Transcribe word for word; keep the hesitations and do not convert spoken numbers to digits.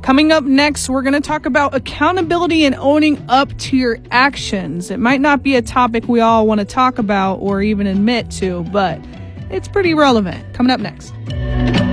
Coming up next, we're going to talk about accountability and owning up to your actions. It might not be a topic we all want to talk about or even admit to, but it's pretty relevant. Coming up next.